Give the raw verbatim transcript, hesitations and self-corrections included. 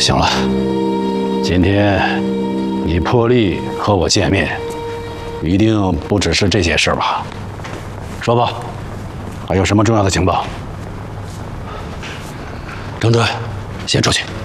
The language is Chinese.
行了，今天你破例和我见面，一定不只是这些事吧？说吧，还有什么重要的情报？ 郑队，先出去。